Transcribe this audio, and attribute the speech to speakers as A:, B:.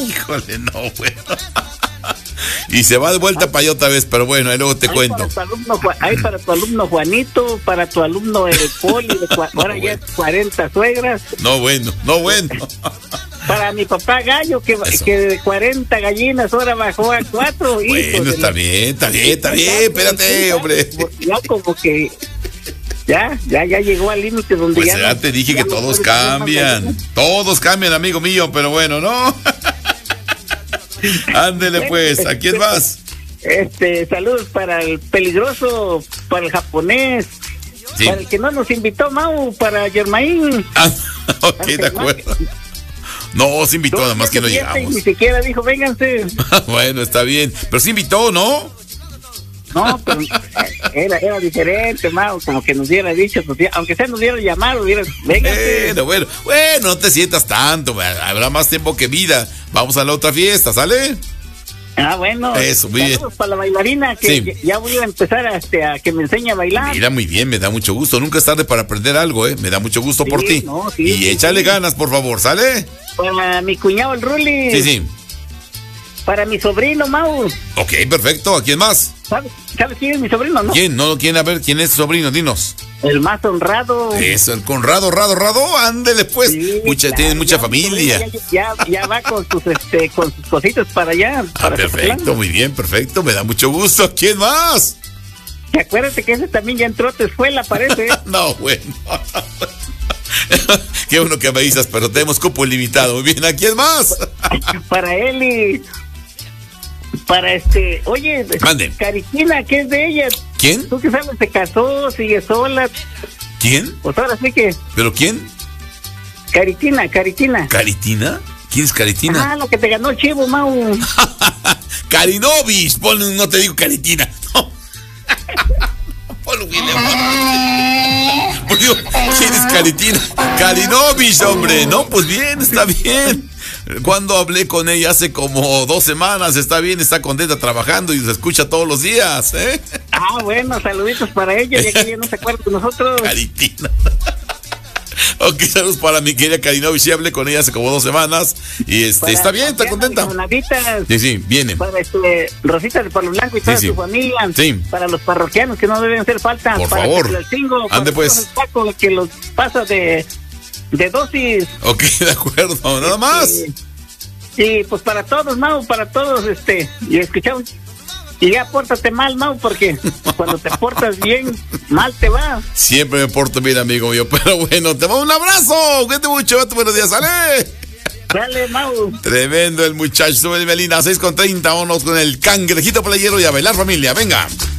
A: Híjole, no, bueno. Y se va de vuelta para allá otra vez, pero bueno, ahí luego te cuento.
B: Para tu alumno Juanito, para tu alumno el Poli, ahora ya 40 suegras.
A: No, bueno.
B: Para mi papá Gallo, que de 40 gallinas ahora bajó a 4.
A: Bueno, está bien, espérate, hombre.
B: Ya como que ya llegó al límite donde
A: pues ya te dije que todos cambian. Todos cambian, amigo mío, pero bueno, ¿no? Ándele pues, ¿a quién más?
B: Saludos para el peligroso, para el japonés, sí. Para el que no nos invitó, Mau, para Germain.
A: Ok, de acuerdo. No, se invitó, nada más que no llegamos.
B: Ni siquiera dijo, vénganse.
A: Bueno, está bien, pero se invitó, ¿no?
B: No, pero era diferente, Mau, como que nos hubiera dicho, pues, aunque sea nos hubiera llamado, vénganse.
A: Bueno, no te sientas tanto, habrá más tiempo que vida. Vamos a la otra fiesta, ¿sale?
B: Bueno.
A: Eso, muy bien.
B: Para la bailarina, que sí. Ya voy a empezar a que me enseñe a bailar.
A: Mira, muy bien, me da mucho gusto. Nunca es tarde para aprender algo, me da mucho gusto por ti.
B: No, sí,
A: y échale ganas, por favor, ¿sale?
B: Para mi cuñado, el Ruli.
A: Sí.
B: Para mi sobrino, Mau.
A: Ok, perfecto. ¿A quién más?
B: ¿Sabes quién es mi sobrino, no?
A: ¿Quién? No, ¿quién? A ver, ¿quién es tu sobrino? Dinos.
B: El más honrado.
A: Eso, el Conrado, Rado. Ándele, pues.
B: Sí,
A: tiene mucha familia.
B: Ya va con sus cositas para allá.
A: Perfecto, muy bien, perfecto. Me da mucho gusto. ¿Quién más?
B: Y acuérdate que ese también ya entró a tu escuela, parece.
A: No, bueno. Qué bueno que me avisas, pero tenemos cupo limitado. Muy bien, ¿a quién más?
B: Para él y... Para oye,
A: mande.
B: Caritina, ¿qué es de ella?
A: ¿Quién?
B: ¿Tú qué sabes? ¿Se casó? ¿Sigue sola?
A: ¿Quién?
B: Pues ahora sí que...
A: ¿Pero quién?
B: Caritina.
A: ¿Caritina? ¿Quién es Caritina?
B: Lo que te ganó el chivo, Mau.
A: Carinovich, no te digo Caritina. No. ¿Quién es Caritina? Carinovich, hombre. No, pues bien, está bien. Cuando hablé con ella hace como 2 semanas, está bien, está contenta trabajando y se escucha todos los días, ¿eh?
B: Bueno, saluditos para ella, ya que ella no se acuerda de nosotros.
A: Caritina. Ok, saludos para mi querida Carinovich, sí hablé con ella hace como 2 semanas y está bien, está contenta. Sí, viene.
B: Para Rosita de Palo Blanco y toda su familia.
A: Sí.
B: Para los parroquianos que no deben hacer falta.
A: Por
B: para
A: favor.
B: Ande
A: pues.
B: El Paco, que los pasa de dosis.
A: Ok, de acuerdo, nada más.
B: Y pues para todos, Mau, para todos, y escuchamos. Y ya pórtate mal, Mau, porque cuando te portas bien, mal te va.
A: Siempre me porto bien, amigo mío, pero bueno, te mando un abrazo. Cuídate mucho, buenos días, sale.
B: Dale, Mau.
A: Tremendo el muchacho, sube el Melina, 6:30, vámonos con el cangrejito playero y a bailar, familia, venga.